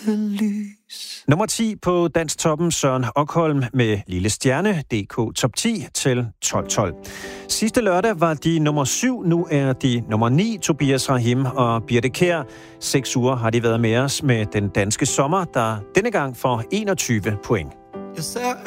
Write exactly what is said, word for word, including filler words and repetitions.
lys. Nummer ti på Dansktoppen, Søren Okholm med Lille Stjerne, D K Top ti til tolv tolv. Sidste lørdag var de nummer syv, nu er de nummer ni, Tobias Rahim og Birthe Kjær. Seks uger har de været med os med den danske sommer, der denne gang får enogtyve point. Jeg ser